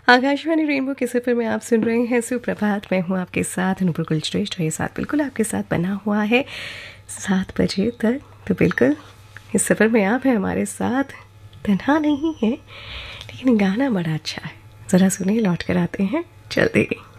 Akashvani rainbow के सफ़र में आप सुन रहे हैं सुप्रभात। मैं हूँ आपके साथ नूपुर कुलश्रेष्ठ और ये साथ बिल्कुल आपके साथ बना हुआ है 7 बजे तक। तो बिल्कुल इस सफ़र में आप हैं हमारे साथ, तन्हा नहीं है, लेकिन गाना बड़ा अच्छा है। ज़रा सुनिए, लौट कर आते हैं जल्दी।